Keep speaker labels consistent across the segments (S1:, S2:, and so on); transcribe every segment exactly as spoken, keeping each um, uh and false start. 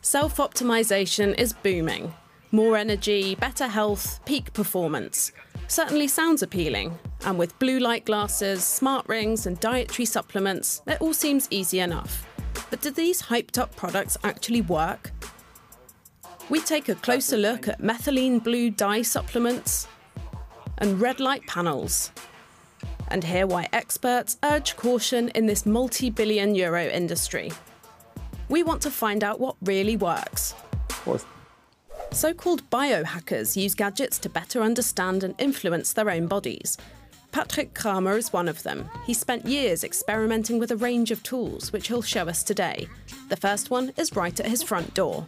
S1: Self-optimization is booming. More energy, better health, peak performance. Certainly sounds appealing. And with blue light glasses, smart rings and dietary supplements, it all seems easy enough. But do these hyped-up products actually work? We take a closer look at methylene blue dye supplements and red light panels, and hear why experts urge caution in this multi-billion euro industry. We want to find out what really works. So-called biohackers use gadgets to better understand and influence their own bodies. Patrick Kramer is one of them. He spent years experimenting with a range of tools, which he'll show us today. The first one is right at his front door.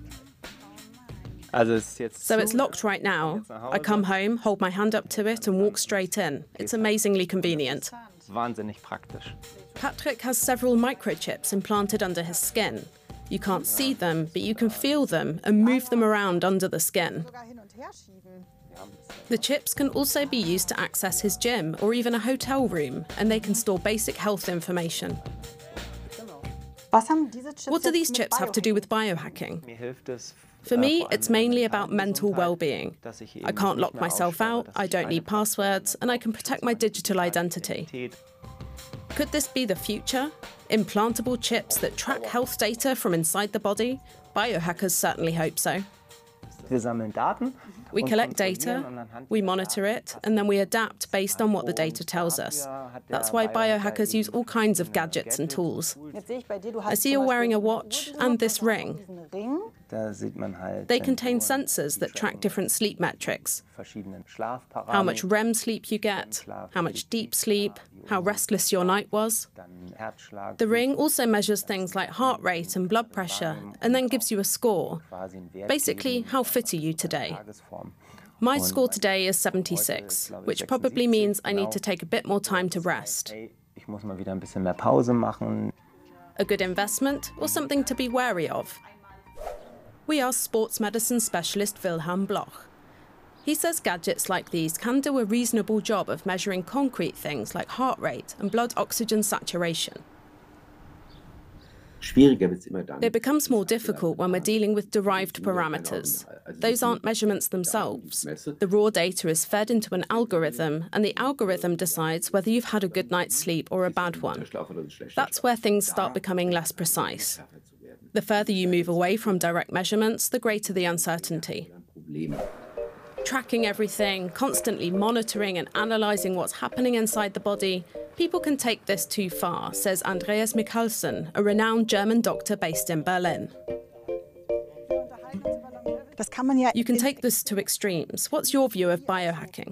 S1: So it's locked right now. I come home, hold my hand up to it and walk straight in. It's amazingly convenient. Patrick has several microchips implanted under his skin. You can't see them, but you can feel them and move them around under the skin. The chips can also be used to access his gym or even a hotel room, and they can store basic health information. What do these chips have to do with biohacking? For me, it's mainly about mental well-being. I can't lock myself out, I don't need passwords, and I can protect my digital identity. Could this be the future? Implantable chips that track health data from inside the body? Biohackers certainly hope so. We collect data, we monitor it, and then we adapt based on what the data tells us. That's why biohackers use all kinds of gadgets and tools. I see you're wearing a watch and this ring. They contain sensors that track different sleep metrics. How much R E M sleep you get, how much deep sleep, how restless your night was. The ring also measures things like heart rate and blood pressure, and then gives you a score. Basically, how fit are you today? My score today is seventy-six, which probably means I need to take a bit more time to rest. A good investment or something to be wary of? We asked sports medicine specialist Wilhelm Bloch. He says gadgets like these can do a reasonable job of measuring concrete things like heart rate and blood oxygen saturation. It becomes more difficult when we're dealing with derived parameters. Those aren't measurements themselves. The raw data is fed into an algorithm, and the algorithm decides whether you've had a good night's sleep or a bad one. That's where things start becoming less precise. The further you move away from direct measurements, the greater the uncertainty. Tracking everything, constantly monitoring and analysing what's happening inside the body, people can take this too far, says Andreas Michalsen, a renowned German doctor based in Berlin. You can take this to extremes. What's your view of biohacking?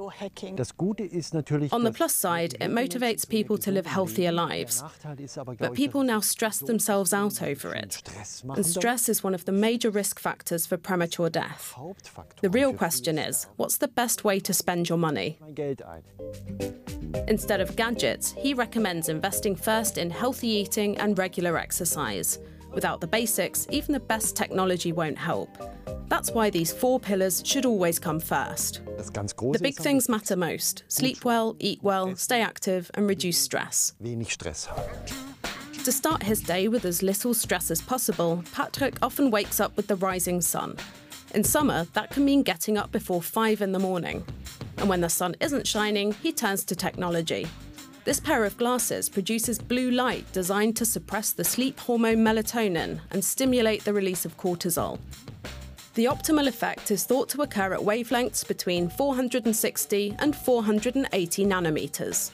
S1: On the plus side, it motivates people to live healthier lives. But people now stress themselves out over it. And stress is one of the major risk factors for premature death. The real question is, what's the best way to spend your money? Instead of gadgets, he recommends investing first in healthy eating and regular exercise. Without the basics, even the best technology won't help. That's why these four pillars should always come first. The big things matter most. Sleep well, eat well, stay active, and reduce stress. To start his day with as little stress as possible, Patrick often wakes up with the rising sun. In summer, that can mean getting up before five in the morning. And when the sun isn't shining, he turns to technology. This pair of glasses produces blue light designed to suppress the sleep hormone melatonin and stimulate the release of cortisol. The optimal effect is thought to occur at wavelengths between four hundred sixty and four hundred eighty nanometers.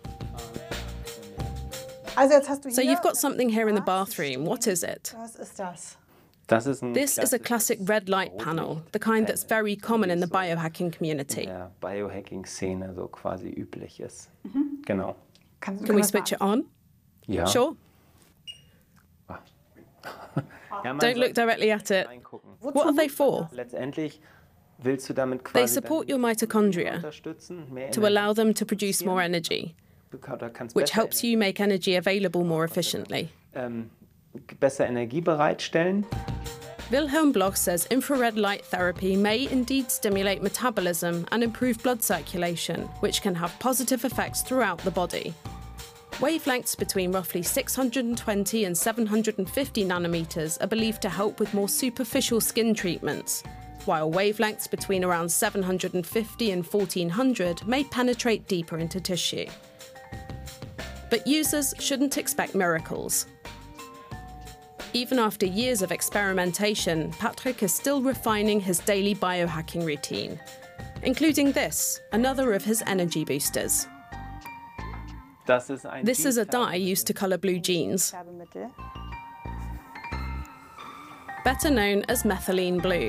S1: So you've got something here in the bathroom. What is it? This is a classic red light panel, the kind that's very common in the biohacking community. Can we switch it on?
S2: Yeah.
S1: Sure. Don't look directly at it. What are they for? They support your mitochondria to allow them to produce more energy, which helps you make energy available more efficiently. Wilhelm Bloch says infrared light therapy may indeed stimulate metabolism and improve blood circulation, which can have positive effects throughout the body. Wavelengths between roughly six hundred twenty and seven hundred fifty nanometers are believed to help with more superficial skin treatments, while wavelengths between around seven hundred fifty and fourteen hundred may penetrate deeper into tissue. But users shouldn't expect miracles. Even after years of experimentation, Patrick is still refining his daily biohacking routine, including this, another of his energy boosters. This is a dye used to colour blue jeans, better known as methylene blue.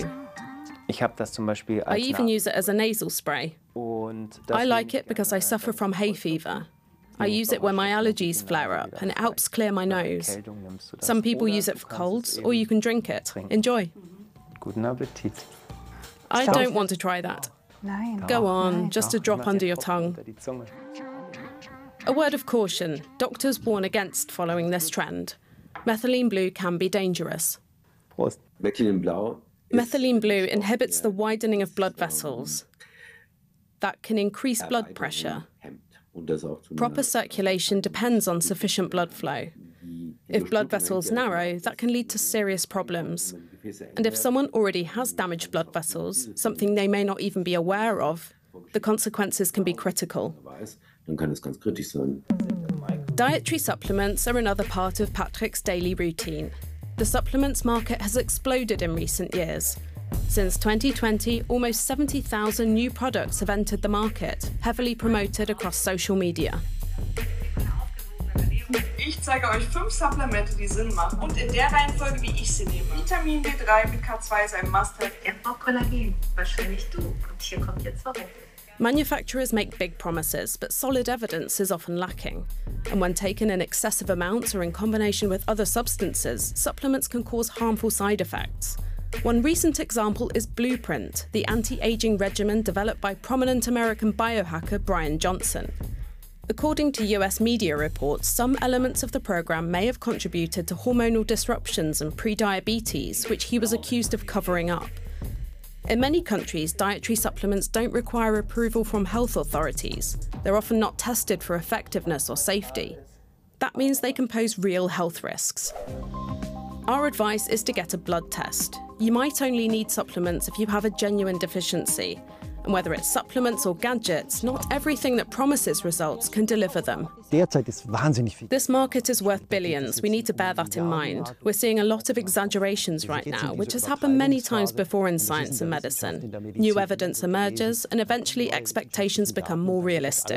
S1: I even use it as a nasal spray. I like it because I suffer from hay fever. I use it when my allergies flare up and it helps clear my nose. Some people use it for colds, or you can drink it. Enjoy. I don't want to try that. Go on, just a drop under your tongue. A word of caution, doctors warn against following this trend. Methylene blue can be dangerous. Methylene blue inhibits the widening of blood vessels. That can increase blood pressure. Proper circulation depends on sufficient blood flow. If blood vessels narrow, that can lead to serious problems. And if someone already has damaged blood vessels, something they may not even be aware of, the consequences can be critical. Dietary supplements are another part of Patrick's daily routine. The supplements market has exploded in recent years. Since twenty twenty, almost seventy thousand new products have entered the market, heavily promoted across social media.
S2: Ich zeige euch fünf Supplemente, die Sinn machen und in der Reihenfolge, wie ich sie nehme. Vitamin D drei mit K zwei ist ein Must-have. Er braucht Kollagen, wahrscheinlich du. Und hier kommt jetzt warum.
S1: Manufacturers make big promises, but solid evidence is often lacking. And when taken in excessive amounts or in combination with other substances, supplements can cause harmful side effects. One recent example is Blueprint, the anti-aging regimen developed by prominent American biohacker Brian Johnson. According to U S media reports, some elements of the program may have contributed to hormonal disruptions and prediabetes, which he was accused of covering up. In many countries, dietary supplements don't require approval from health authorities. They're often not tested for effectiveness or safety. That means they can pose real health risks. Our advice is to get a blood test. You might only need supplements if you have a genuine deficiency. And whether it's supplements or gadgets, not everything that promises results can deliver them. This market is worth billions. We need to bear that in mind. We're seeing a lot of exaggerations right now, which has happened many times before in science and medicine. New evidence emerges, and eventually expectations become more realistic.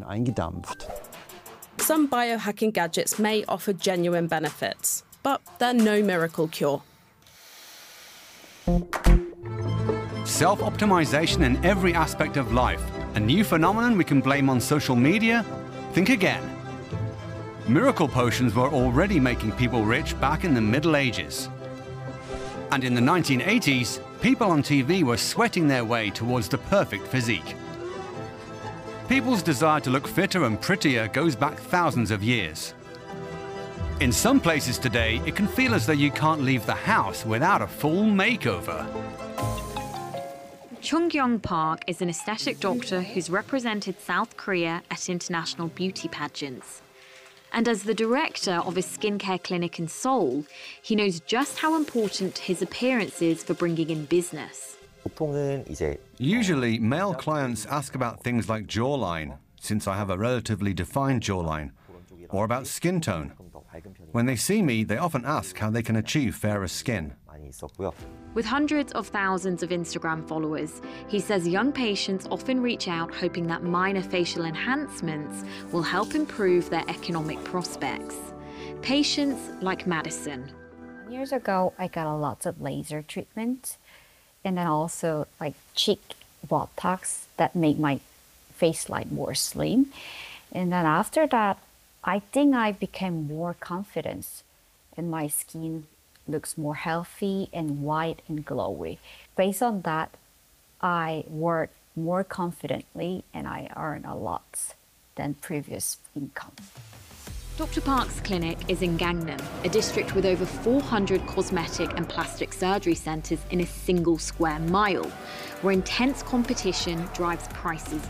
S1: Some biohacking gadgets may offer genuine benefits, but they're no miracle cure.
S3: Self-optimization in every aspect of life. A new phenomenon we can blame on social media? Think again. Miracle potions were already making people rich back in the Middle Ages. And in the nineteen eighties, people on T V were sweating their way towards the perfect physique. People's desire to look fitter and prettier goes back thousands of years. In some places today, it can feel as though you can't leave the house without a full makeover.
S4: Chung-Kyung Park is an aesthetic doctor who's represented South Korea at international beauty pageants. And as the director of a skincare clinic in Seoul, he knows just how important his appearance is for bringing in business.
S3: Usually, male clients ask about things like jawline, since I have a relatively defined jawline, or about skin tone. When they see me, they often ask how they can achieve fairer skin.
S4: With hundreds of thousands of Instagram followers, he says young patients often reach out hoping that minor facial enhancements will help improve their economic prospects. Patients like Madison.
S5: Years ago, I got a lot of laser treatment and then also like cheek Botox that made my face like more slim. And then after that, I think I became more confident and my skin looks more healthy and white and glowy. Based on that, I work more confidently and I earn a lot than previous income.
S4: Doctor Park's clinic is in Gangnam, a district with over four hundred cosmetic and plastic surgery centres in a single square mile, where intense competition drives prices